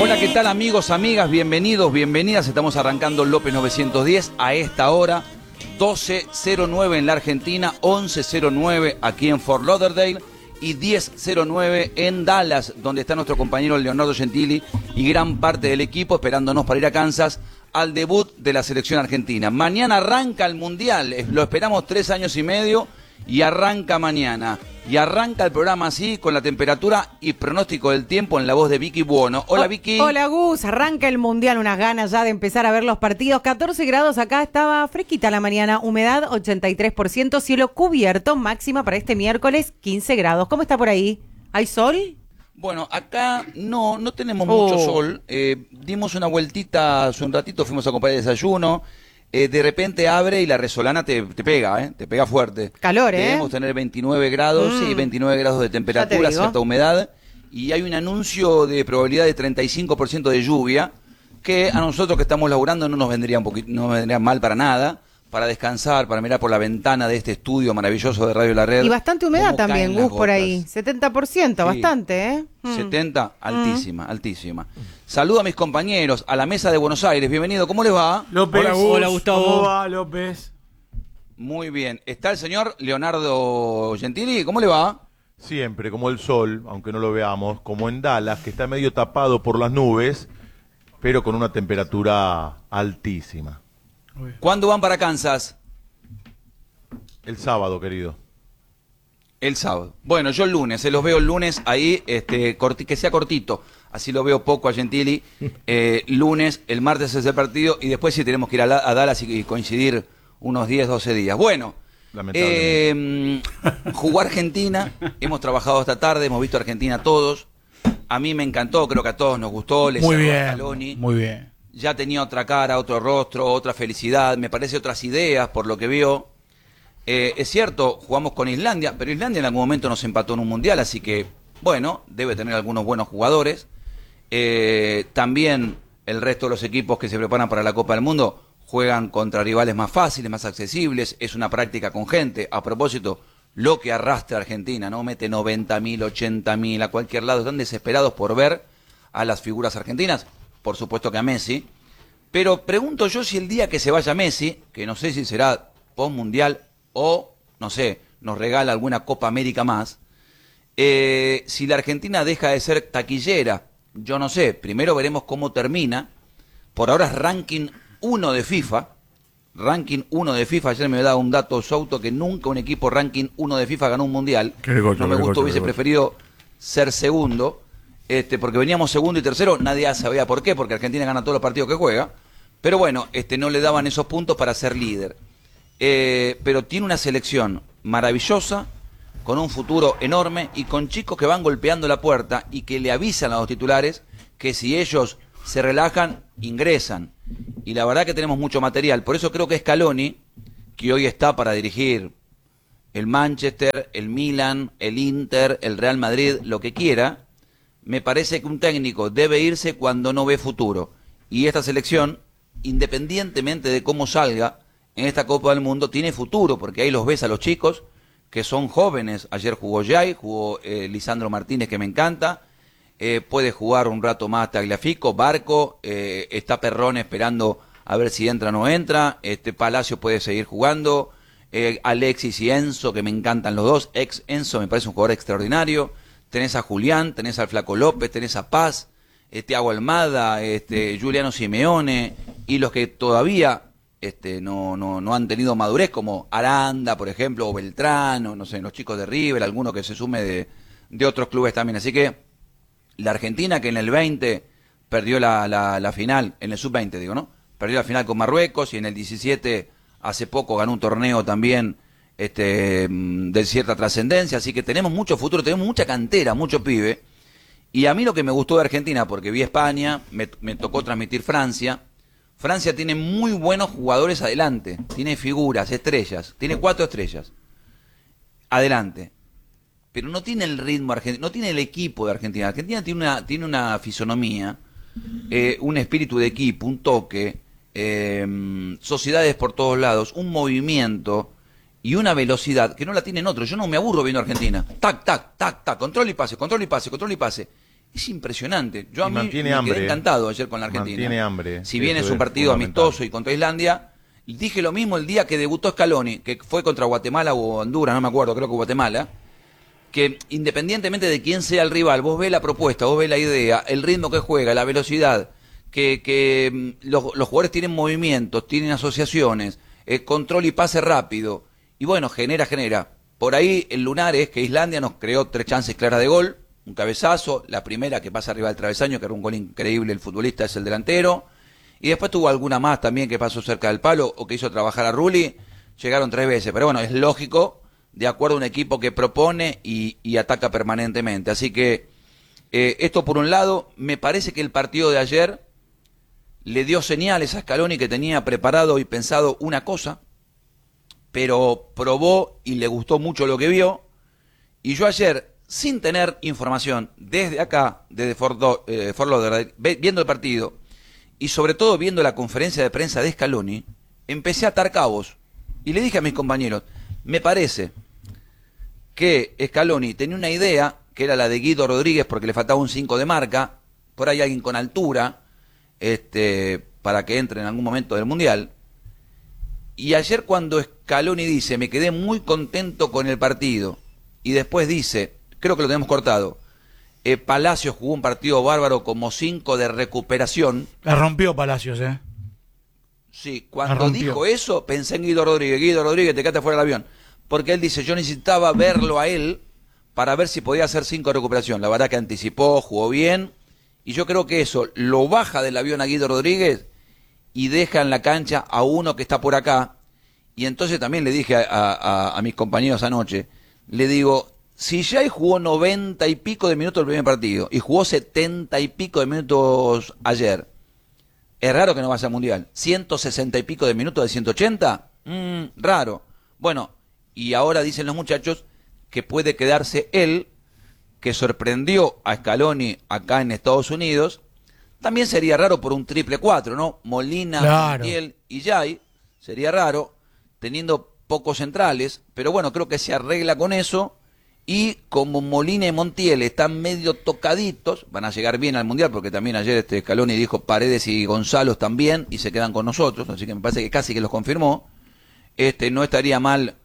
Hola, ¿qué tal amigos, amigas? Bienvenidos, bienvenidas. Estamos arrancando López 910 a esta hora, 12:09 en la Argentina, 11:09 aquí en Fort Lauderdale y 10:09 en Dallas, donde está nuestro compañero Leonardo Gentili y gran parte del equipo esperándonos para ir a Kansas al debut de la selección argentina. Mañana arranca el Mundial, lo esperamos 3 años y medio y arranca mañana. Y arranca el programa así, con la temperatura y pronóstico del tiempo en la voz de Vicky Buono. Hola, Vicky. Hola, Gus. Arranca el Mundial, unas ganas ya de empezar a ver los partidos. 14 grados acá, estaba fresquita la mañana, humedad 83%, cielo cubierto, máxima para este miércoles 15 grados. ¿Cómo está por ahí? ¿Hay sol? Bueno, acá no tenemos mucho sol. Dimos una vueltita hace un ratito, fuimos a comprar el desayuno. De repente abre y la resolana te pega, te pega fuerte. Calor, Debemos tener 29 grados, sí, 29 grados de temperatura, cierta humedad. Y hay un anuncio de probabilidad de 35% de lluvia, que a nosotros que estamos laburando no nos vendría no vendría mal para nada, para descansar, para mirar por la ventana de este estudio maravilloso de Radio La Red. Y bastante humedad también, Gus, por ahí. 70%, sí. Bastante, 70, altísima. Saludo a mis compañeros, a la mesa de Buenos Aires. Bienvenido, ¿cómo les va? López. Hola, hola, Gustavo. ¿Cómo va, López? Muy bien. ¿Está el señor Leonardo Gentili? ¿Cómo le va? Siempre, como el sol, aunque no lo veamos, como en Dallas, que está medio tapado por las nubes, pero con una temperatura altísima. ¿Cuándo van para Kansas? El sábado, querido. El sábado. Bueno, yo el lunes, los veo el lunes ahí, que sea cortito. Así lo veo poco a Gentili. Lunes, el martes es el partido y después sí tenemos que ir a Dallas y coincidir unos 10, 12 días. Bueno, jugó Argentina, hemos trabajado esta tarde, hemos visto a Argentina todos. A mí me encantó, creo que a todos nos gustó. Muy bien, Scaloni. muy bien. Ya tenía otra cara, otro rostro, otra felicidad, me parece otras ideas por lo que vio. Es cierto, jugamos con Islandia, pero Islandia en algún momento nos empató en un mundial, así que, bueno, debe tener algunos buenos jugadores. También el resto de los equipos que se preparan para la Copa del Mundo juegan contra rivales más fáciles, más accesibles, es una práctica con gente. A propósito, lo que arrastra Argentina, ¿no? Mete 90.000, 80.000 a cualquier lado, están desesperados por ver a las figuras argentinas. Por supuesto que a Messi, pero pregunto yo si el día que se vaya Messi, que no sé si será post-mundial o, no sé, nos regala alguna Copa América más, si la Argentina deja de ser taquillera, yo no sé, primero veremos cómo termina. Por ahora es ranking 1 de FIFA, ayer me daba un dato Souto que nunca un equipo ranking 1 de FIFA ganó un mundial, no me gustó, hubiese preferido ser segundo. Porque veníamos segundo y tercero, nadie sabía por qué, porque Argentina gana todos los partidos que juega, pero bueno, no le daban esos puntos para ser líder. Pero tiene una selección maravillosa, con un futuro enorme y con chicos que van golpeando la puerta y que le avisan a los titulares que si ellos se relajan, ingresan. Y la verdad que tenemos mucho material, por eso creo que Scaloni, que hoy está para dirigir el Manchester, el Milan, el Inter, el Real Madrid, lo que quiera, me parece que un técnico debe irse cuando no ve futuro. Y esta selección, independientemente de cómo salga en esta Copa del Mundo, tiene futuro, porque ahí los ves a los chicos, que son jóvenes. Ayer jugó Jay, jugó Lisandro Martínez, que me encanta. Puede jugar un rato más Tagliafico, Barco, está Perrone esperando a ver si entra o no entra. Palacio puede seguir jugando. Alexis y Enzo, que me encantan los dos. Enzo me parece un jugador extraordinario. Tenés a Julián, tenés al Flaco López, tenés a Paz, Thiago Almada, Giuliano Simeone, y los que todavía no han tenido madurez, como Aranda, por ejemplo, o Beltrán, o no sé, los chicos de River, alguno que se sume de otros clubes también. Así que la Argentina, que en el 20 perdió la final, en el sub-20 digo, ¿no? Perdió la final con Marruecos, y en el 17 hace poco ganó un torneo también de cierta trascendencia, así que tenemos mucho futuro, tenemos mucha cantera, mucho pibe. Y a mí lo que me gustó de Argentina, porque vi España, me tocó transmitir Francia. Francia tiene muy buenos jugadores adelante, tiene figuras, estrellas, tiene 4 estrellas adelante, pero no tiene el ritmo argentino, no tiene el equipo de Argentina. Argentina tiene una fisonomía, un espíritu de equipo, un toque, sociedades por todos lados, un movimiento y una velocidad que no la tienen otros. Yo no me aburro viendo Argentina. Tac, tac, tac, tac, control y pase, control y pase, control y pase. Es impresionante. Yo a Y mí mantiene me hambre. quedé encantado ayer con la Argentina. Mantiene hambre. Si bien Eso es un partido fundamental. amistoso y contra Islandia, dije lo mismo el día que debutó Scaloni, que fue contra Guatemala o Honduras, no me acuerdo, creo que Guatemala, que independientemente de quién sea el rival, vos ves la propuesta, vos ves la idea, el ritmo que juega, la velocidad, que los jugadores tienen movimientos, tienen asociaciones, control y pase rápido, y bueno, genera. Por ahí el lunar es que Islandia nos creó 3 chances claras de gol, un cabezazo, la primera que pasa arriba del travesaño, que era un gol increíble, el futbolista es el delantero, y después tuvo alguna más también que pasó cerca del palo o que hizo trabajar a Rulli, llegaron 3 veces, pero bueno, es lógico, de acuerdo a un equipo que propone y ataca permanentemente. Así que esto por un lado, me parece que el partido de ayer le dio señales a Scaloni que tenía preparado y pensado una cosa, pero probó y le gustó mucho lo que vio, y yo ayer, sin tener información desde acá, desde Fort Lauderdale, viendo el partido y sobre todo viendo la conferencia de prensa de Scaloni, empecé a atar cabos y le dije a mis compañeros, me parece que Scaloni tenía una idea que era la de Guido Rodríguez porque le faltaba un 5 de marca, por ahí alguien con altura, para que entre en algún momento del Mundial. Y ayer cuando Scaloni dice, me quedé muy contento con el partido, y después dice, creo que lo tenemos cortado, Palacios jugó un partido bárbaro como 5 de recuperación. La rompió Palacios, Sí, cuando dijo eso, pensé en Guido Rodríguez, te quedaste fuera del avión. Porque él dice, yo necesitaba verlo a él para ver si podía hacer 5 de recuperación. La verdad que anticipó, jugó bien, y yo creo que eso lo baja del avión a Guido Rodríguez y deja en la cancha a uno que está por acá. Y entonces también le dije a mis compañeros anoche, le digo, si Jay jugó 90 y pico de minutos el primer partido y jugó 70 y pico de minutos ayer, es raro que no vaya al Mundial. 160 y pico de minutos de 180, raro. Bueno, y ahora dicen los muchachos que puede quedarse él, que sorprendió a Scaloni acá en Estados Unidos. También sería raro por un 4-4, ¿no? Molina, claro, Montiel y Jay, sería raro, teniendo pocos centrales, pero bueno, creo que se arregla con eso, y como Molina y Montiel están medio tocaditos, van a llegar bien al Mundial, porque también ayer Scaloni dijo Paredes y Gonzalo también, y se quedan con nosotros, así que me parece que casi que los confirmó, no estaría mal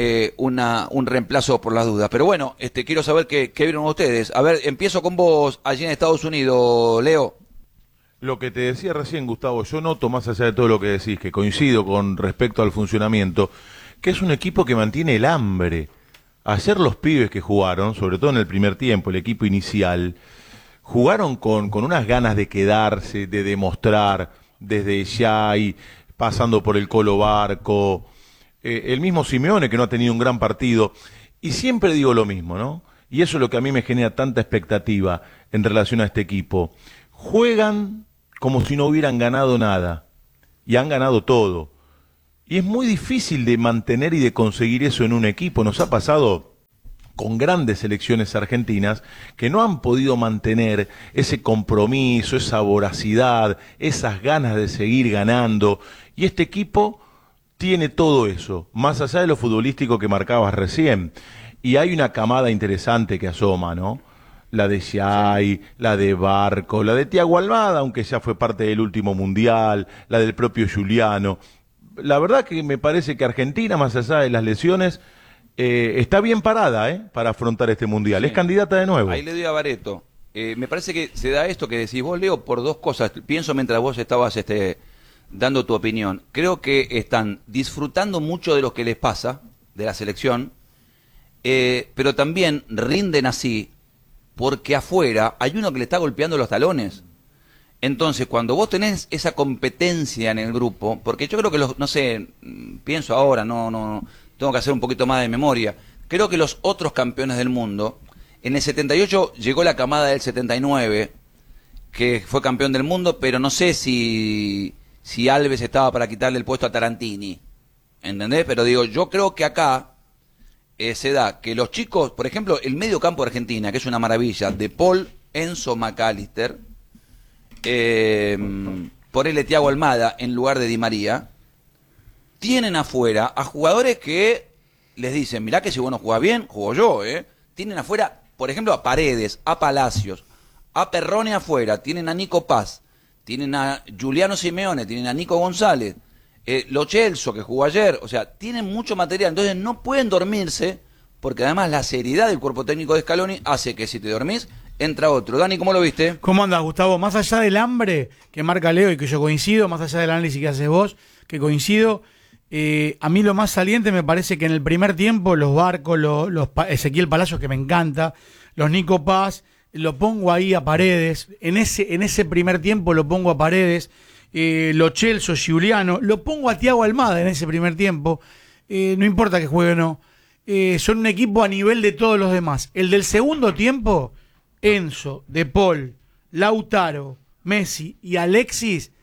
un reemplazo por las dudas, pero bueno, quiero saber qué vieron ustedes. A ver, empiezo con vos allí en Estados Unidos, Leo. Lo que te decía recién, Gustavo, yo noto, más allá de todo lo que decís, que coincido con respecto al funcionamiento, que es un equipo que mantiene el hambre. Ayer los pibes que jugaron, sobre todo en el primer tiempo, el equipo inicial, jugaron con unas ganas de quedarse, de demostrar, desde Jay, pasando por el Colo Barco, el mismo Simeone, que no ha tenido un gran partido. Y siempre digo lo mismo, ¿no? Y eso es lo que a mí me genera tanta expectativa en relación a este equipo. Juegan como si no hubieran ganado nada, y han ganado todo. Y es muy difícil de mantener y de conseguir eso en un equipo. Nos ha pasado con grandes selecciones argentinas que no han podido mantener ese compromiso, esa voracidad, esas ganas de seguir ganando. Y este equipo tiene todo eso, más allá de lo futbolístico que marcabas recién. Y hay una camada interesante que asoma, ¿no? La de Jay, la de Barco, la de Thiago Almada, aunque ya fue parte del último mundial, la del propio Giuliano. La verdad que me parece que Argentina, más allá de las lesiones, está bien parada para afrontar este mundial. Sí. Es candidata de nuevo. Ahí le doy a Bareto. Me parece que se da esto que decís vos, Leo, por dos cosas. Pienso mientras vos estabas dando tu opinión. Creo que están disfrutando mucho de lo que les pasa, de la selección, pero también rinden así porque afuera hay uno que le está golpeando los talones. Entonces, cuando vos tenés esa competencia en el grupo, porque yo creo que no sé, pienso ahora, no, tengo que hacer un poquito más de memoria, creo que los otros campeones del mundo, en el 78 llegó la camada del 79, que fue campeón del mundo, pero no sé si Alves estaba para quitarle el puesto a Tarantini, ¿entendés? Pero digo, yo creo que acá se da que los chicos, por ejemplo, el medio campo de Argentina, que es una maravilla, de Paul, Enzo, McAllister, ponele Thiago Almada en lugar de Di María, tienen afuera a jugadores que les dicen, mirá que si vos no jugás bien, juego yo, Tienen afuera, por ejemplo, a Paredes, a Palacios, a Perrone afuera, tienen a Nico Paz, tienen a Giuliano Simeone, tienen a Nico González, Lo Celso que jugó ayer, o sea, tienen mucho material, entonces no pueden dormirse, porque además la seriedad del cuerpo técnico de Scaloni hace que si te dormís, entra otro. Dani, ¿cómo lo viste? ¿Cómo andas, Gustavo? Más allá del hambre que marca Leo y que yo coincido, más allá del análisis que haces vos, que coincido, a mí lo más saliente me parece que en el primer tiempo los Barcos, Ezequiel Palacios, que me encanta, los Nico Paz, lo pongo ahí a Paredes, en ese primer tiempo lo pongo a Paredes, Lo Celso, Giuliano, lo pongo a Thiago Almada en ese primer tiempo, no importa que juegue o no, son un equipo a nivel de todos los demás. El del segundo tiempo, Enzo, De Paul, Lautaro, Messi y Alexis,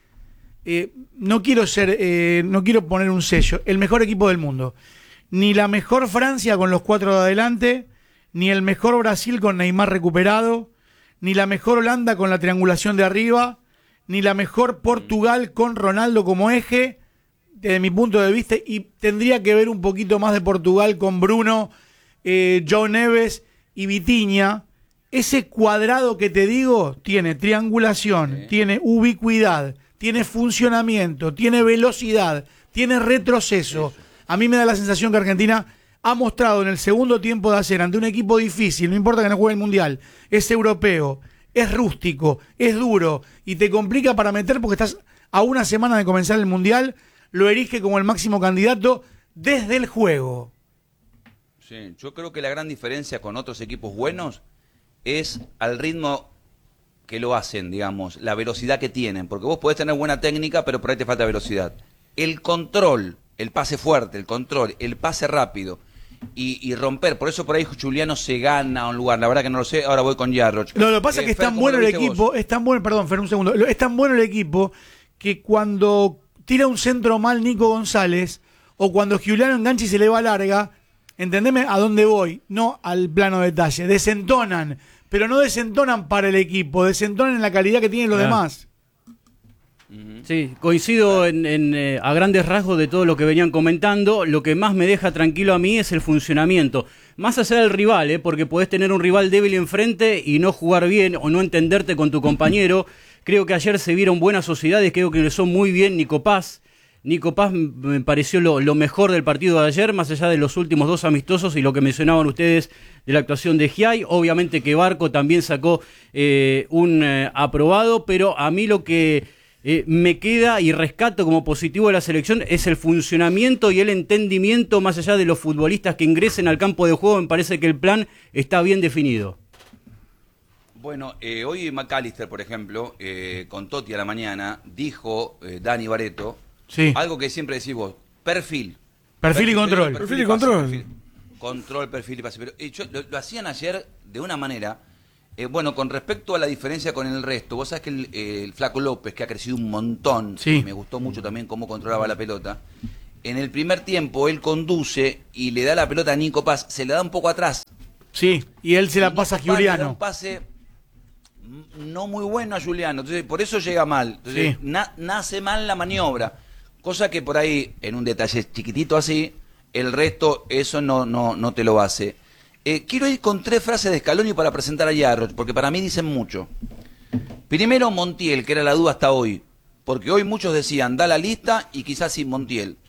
no quiero poner un sello, el mejor equipo del mundo. Ni la mejor Francia con los 4 de adelante, ni el mejor Brasil con Neymar recuperado, ni la mejor Holanda con la triangulación de arriba, ni la mejor Portugal con Ronaldo como eje, desde mi punto de vista, y tendría que ver un poquito más de Portugal con Bruno, Joe Neves y Vitinha. Ese cuadrado que te digo tiene triangulación, tiene ubicuidad, tiene funcionamiento, tiene velocidad, tiene retroceso. A mí me da la sensación que Argentina ha mostrado en el segundo tiempo de hacer ante un equipo difícil, no importa que no juegue el Mundial, es europeo, es rústico, es duro y te complica para meter porque estás a una semana de comenzar el Mundial, lo erige como el máximo candidato desde el juego. Sí, yo creo que la gran diferencia con otros equipos buenos es al ritmo que lo hacen, digamos, la velocidad que tienen, porque vos podés tener buena técnica, pero por ahí te falta velocidad. El control, el pase fuerte, el control, el pase rápido y romper, por eso por ahí Giuliano se gana un lugar, la verdad que no lo sé, ahora voy con Yarroch. No, lo que pasa es que es tan bueno el equipo, es tan bueno, perdón, Fer, un segundo, es tan bueno el equipo que cuando tira un centro mal Nico González, o cuando Giuliano engancha y se le va larga, entendeme a dónde voy, no al plano de detalle, desentonan, pero no desentonan para el equipo, desentonan en la calidad que tienen los demás. Sí, coincido a grandes rasgos de todo lo que venían comentando. Lo que más me deja tranquilo a mí es el funcionamiento. Más allá del rival, porque podés tener un rival débil enfrente y no jugar bien o no entenderte con tu compañero. Creo que ayer se vieron buenas sociedades, creo que son muy bien Nico Paz. Nico Paz me pareció lo mejor del partido de ayer, más allá de los últimos 2 amistosos y lo que mencionaban ustedes de la actuación de Giai. Obviamente que Barco también sacó un aprobado, pero a mí lo que me queda y rescato como positivo de la selección es el funcionamiento y el entendimiento más allá de los futbolistas que ingresen al campo de juego. Me parece que el plan está bien definido. Bueno, hoy McAllister, por ejemplo, con Totti a la mañana, dijo Dani Barreto, sí, algo que siempre decís vos, perfil y control. Perfil y control. Control, perfil y pase. Pero lo hacían ayer de una manera, bueno, con respecto a la diferencia con el resto, vos sabés que el Flaco López, que ha crecido un montón, sí, me gustó mucho también cómo controlaba la pelota, en el primer tiempo él conduce y le da la pelota a Nico Paz, se le da un poco atrás. Sí, y él se la pasa a Giuliano. Le da un pase no muy bueno a Giuliano, entonces por eso llega mal. Entonces sí, nace mal la maniobra, cosa que por ahí, en un detalle chiquitito así, el resto eso no te lo hace. Quiero ir con 3 frases de Scaloni para presentar a Yarroch, porque para mí dicen mucho. Primero, Montiel, que era la duda hasta hoy, porque hoy muchos decían, da la lista y quizás sin Montiel.